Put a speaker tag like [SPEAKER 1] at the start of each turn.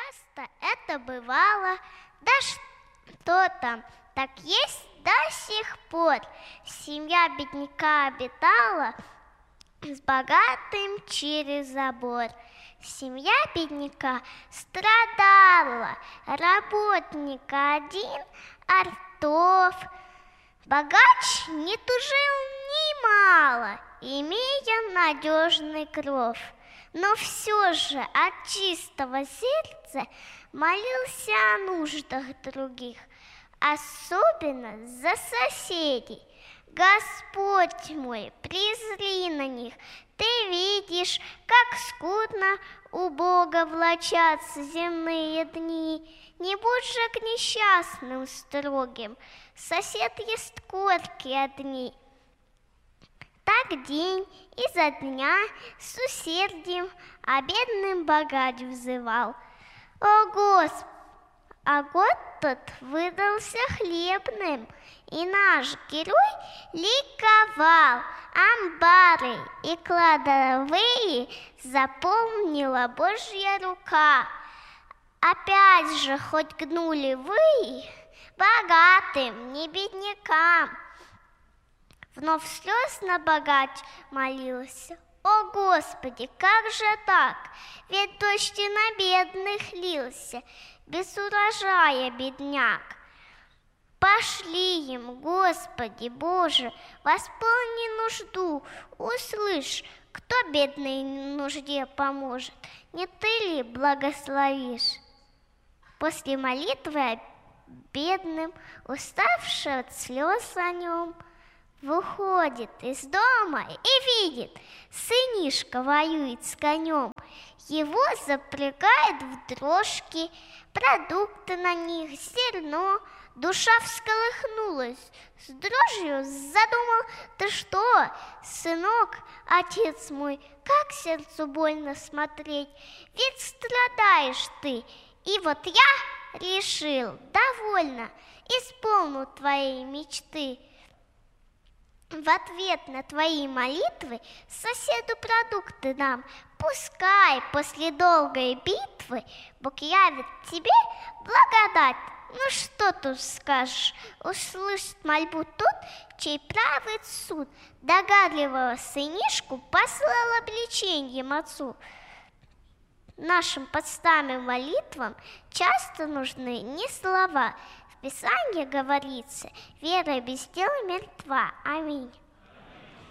[SPEAKER 1] Часто это бывало, да что там, так есть до сих пор. Семья бедняка обитала с богатым через забор. Семья бедняка страдала, работник один, артов. Богач не тужил немало, имея надежный кров. Но все же от чистого сердца молился о нуждах других, особенно за соседей. Господь мой, презри на них, ты видишь, как скудно у Бога влачатся земные дни. Не будь же к несчастным строгим, сосед ест корки одни. Так день изо дня с усердием о бедным богач взывал. О, Господи! А год тот выдался хлебным, и наш герой ликовал. Амбары и кладовые заполнила Божья рука. Опять же хоть гнули вы богатым, не беднякам. Вновь слезно богач молился. О, Господи, как же так? Ведь дождь и на бедных лился, без урожая бедняк. Пошли им, Господи Боже, восполни нужду, услышь, кто бедной нужде поможет, не ты ли благословишь? После молитвы бедным, уставший от слез о нем, выходит из дома и видит, сынишка воюет с конем. Его запрягают в дрожки, продукты на них, зерно. Душа всколыхнулась, с дрожью задумал: ты что, сынок, отец мой, как сердцу больно смотреть, ведь страдаешь ты. И вот я решил, довольно, исполню твои мечты. В ответ на твои молитвы соседу продукты дам. Пускай после долгой битвы Бог явит тебе благодать. Ну что тут скажешь, услышит мольбу тот, чей правит суд. Догадливого сынишку послал обличением отцу. Нашим подстам молитвам часто нужны не слова. В Писании говорится: вера без дел мертва. Аминь.